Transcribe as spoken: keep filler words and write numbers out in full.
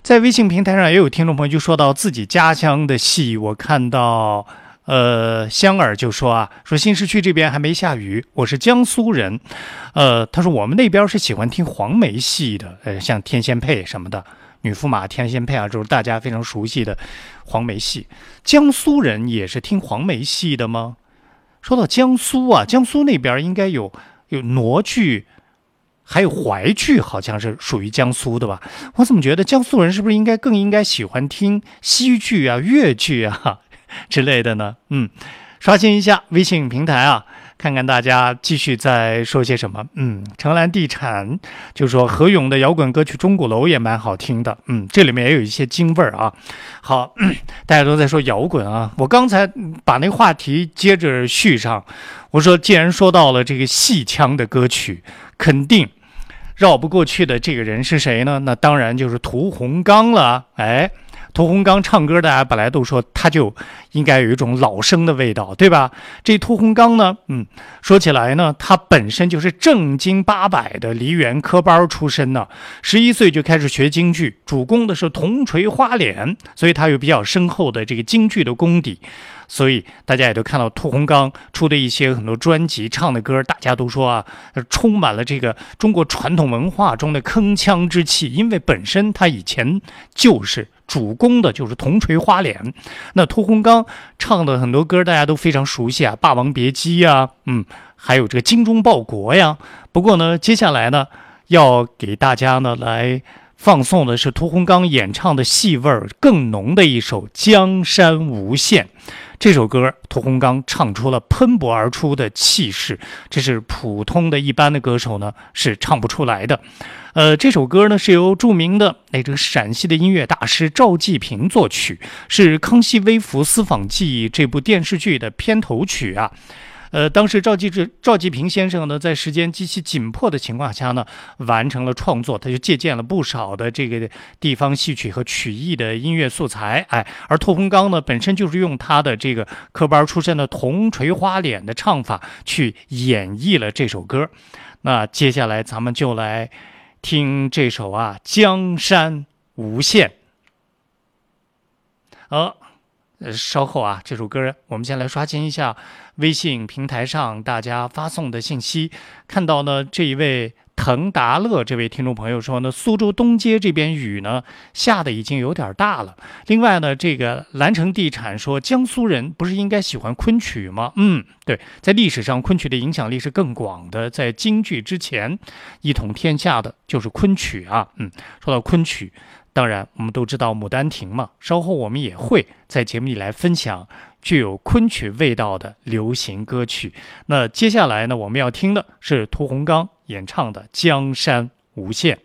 在微信平台上也有听众朋友就说到自己家乡的戏，我看到呃香儿就说啊，说新市区这边还没下雨，我是江苏人，呃，他说我们那边是喜欢听黄梅戏的，呃，像天仙配什么的。女驸马、天仙配啊，就是大家非常熟悉的黄梅戏。江苏人也是听黄梅戏的吗？说到江苏啊，江苏那边应该有有傩剧，还有淮剧，好像是属于江苏的吧？我怎么觉得江苏人是不是应该更应该喜欢听西剧啊、粤剧啊之类的呢？嗯，刷新一下微信平台啊。看看大家继续在说些什么。嗯，城南地产就说何勇的摇滚歌曲《钟鼓楼》也蛮好听的。嗯，这里面也有一些京味儿啊。好、嗯，大家都在说摇滚啊，我刚才把那个话题接着续上。我说，既然说到了这个戏腔的歌曲，肯定绕不过去的这个人是谁呢？那当然就是屠洪刚了。哎。屠洪刚唱歌，大家本来都说他就应该有一种老生的味道，对吧？这屠洪刚呢，嗯，说起来呢，他本身就是正经八百的梨园科班出身呢，十一岁就开始学京剧，主攻的是铜锤花脸，所以他有比较深厚的这个京剧的功底。所以大家也都看到屠洪刚出的一些很多专辑唱的歌，大家都说啊，充满了这个中国传统文化中的铿锵之气，因为本身他以前就是主攻的就是铜锤花脸。那屠洪刚唱的很多歌大家都非常熟悉啊，霸王别姬呀，嗯，还有这个精忠报国呀。不过呢，接下来呢要给大家呢来放送的是屠洪刚演唱的戏味儿更浓的一首《江山无限》。这首歌屠洪刚唱出了喷薄而出的气势，这是普通的一般的歌手呢是唱不出来的。呃，这首歌呢是由著名的哎这个陕西的音乐大师赵季平作曲，是《康熙微服私访记》这部电视剧的片头曲啊。呃，当时赵季赵季平先生呢，在时间极其紧迫的情况下呢，完成了创作，他就借鉴了不少的这个地方戏曲和曲艺的音乐素材，哎，而屠洪刚呢，本身就是用他的这个科班出身的铜锤花脸的唱法去演绎了这首歌。那接下来咱们就来听这首啊，《江山无限》。好。呃，稍后啊，这首歌我们先来刷新一下微信平台上大家发送的信息。看到呢，这一位滕达乐这位听众朋友说呢，苏州东街这边雨呢下的已经有点大了。另外呢，这个蓝城地产说，江苏人不是应该喜欢昆曲吗？嗯，对，在历史上昆曲的影响力是更广的，在京剧之前一统天下的就是昆曲啊。嗯，说到昆曲。当然我们都知道《牡丹亭》嘛，稍后我们也会在节目里来分享具有昆曲味道的流行歌曲。那接下来呢，我们要听的是屠洪刚演唱的《江山无限》。